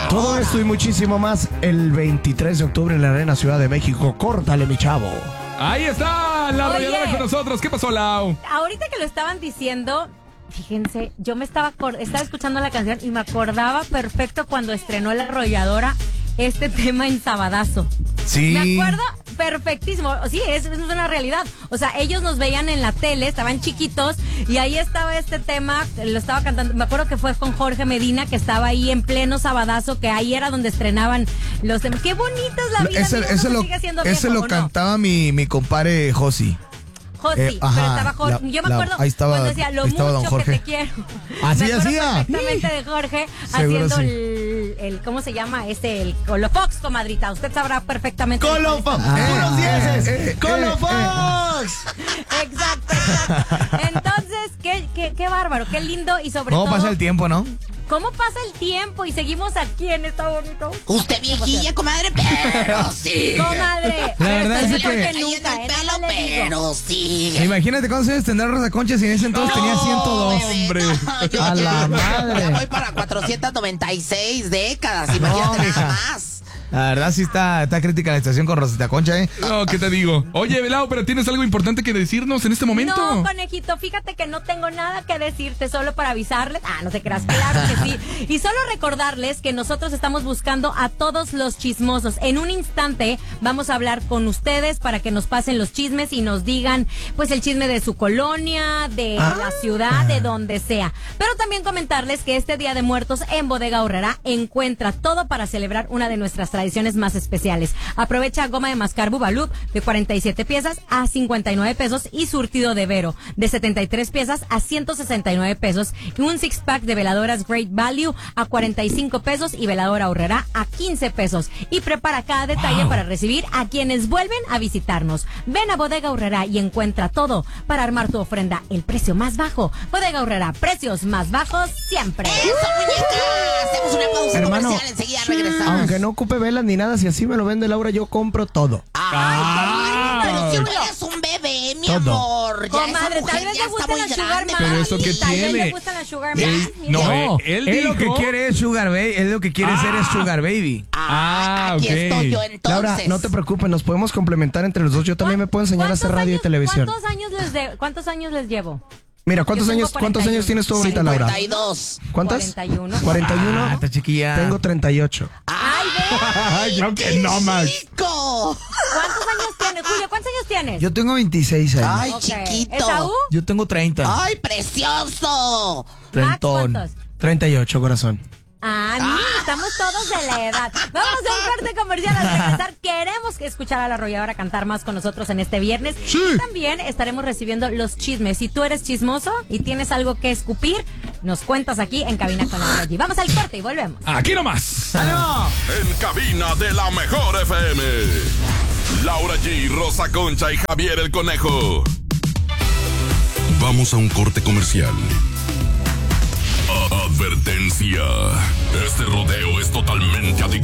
Todo esto y muchísimo más el 23 de octubre en la Arena Ciudad de México. Córtale, mi chavo. Ahí está la arrolladora con nosotros. ¿Qué pasó, Lau? Ahorita que lo estaban diciendo, fíjense, yo estaba escuchando la canción y me acordaba perfecto cuando estrenó la arrolladora este tema en Sabadazo. Sí. Me acuerdo perfectísimo. Sí, es una realidad. O sea, ellos nos veían en la tele, estaban chiquitos y ahí estaba este tema, lo estaba cantando. Me acuerdo que fue con Jorge Medina, que estaba ahí en pleno Sabadazo, que ahí era donde estrenaban los temas. Qué bonita es la vida. Ese lo cantaba mi compadre Josi. Josi, pero estaba Jorge. Yo me acuerdo ahí estaba, cuando decía lo mucho que te quiero. Así hacía. Perfectamente de Jorge Seguro haciendo sí. el ¿cómo se llama? El Colofox, comadrita. Usted sabrá perfectamente. Colofox. Unos 10. Colofox. Exacto. Entonces, qué bárbaro, qué lindo y sobre todo. ¿Cómo pasa el tiempo, no? ¿Cómo pasa el tiempo? Y seguimos aquí en esta bonito. Usted viejilla, comadre, pero sí. Comadre. La verdad es que nunca, pero sí. Imagínate cuántos años tendrá Rosa Concha si en ese entonces tenía 102. Hombre. Yo A la madre. Ya voy para 496 décadas, imagínate nada más. La verdad sí está crítica la situación con Rosita Concha, ¿eh? No, ¿qué te digo? Oye, Lau, pero ¿tienes algo importante que decirnos en este momento? No, conejito, fíjate que no tengo nada que decirte, solo para avisarles. No te creas, claro que sí. Y solo recordarles que nosotros estamos buscando a todos los chismosos. En un instante vamos a hablar con ustedes para que nos pasen los chismes y nos digan, pues, el chisme de su colonia, de la ciudad, de donde sea. Pero también comentarles que este Día de Muertos en Bodega Aurrerá encuentra todo para celebrar una de nuestras tradiciones más especiales. Aprovecha goma de mascar Bubalú de 47 piezas a 59 pesos y surtido de Vero de 73 piezas a 169 pesos y un six pack de veladoras Great Value a 45 pesos y veladora Aurrerá a 15 pesos. Y prepara cada detalle para recibir a quienes vuelven a visitarnos. Ven a Bodega Aurrerá y encuentra todo para armar tu ofrenda. El precio más bajo. Bodega Aurrerá, precios más bajos siempre. ¡Eso, muñeca! Hacemos una pausa Hermano, comercial, enseguida regresamos. Aunque no ocupe velas ni nada, si así me lo vende Laura, yo compro todo. Pero si no eres un bebé, mi amor. Ya Comadre, esa mujer tal vez ya le está gustan muy las Sugar grande. Mami. Pero eso que Tal vez tiene. le gustan las Sugar Mami. No, él él lo que dijo- quiere es Sugar Baby. Él lo que quiere ser es Sugar Baby. Aquí ok. estoy yo entonces. Laura, no te preocupes, nos podemos complementar entre los dos. Yo también me puedo enseñar a hacer radio y televisión. ¿Cuántos años les llevo? Mira, ¿cuántos Yo tengo años 41. tienes tú ahorita, Laura? 52. ¿Cuántas? 41. 41. Está chiquilla. Tengo 38. ¡Ay, ve! Ay, creo que no, Max. ¡Chico! ¿Cuántos años tienes, Julio? ¿Cuántos años tienes? Yo tengo 26 años. Ay, Ok. chiquito. ¿Esaú? Yo tengo 30. ¡Ay, precioso! Trentón. ¿cuántos? 38, corazón. Mira, estamos todos de la edad. Vamos a un corte comercial al regresar. Queremos escuchar a la arrolladora cantar más con nosotros en este viernes. Sí. Y también estaremos recibiendo los chismes. Si tú eres chismoso y tienes algo que escupir, nos cuentas aquí en Cabina con Laura G. Vamos al corte y volvemos. Aquí nomás. En cabina de la mejor FM. Laura G, Rosa Concha y Javier el Conejo. Vamos a un corte comercial. Advertencia. Este rodeo es totalmente adictivo.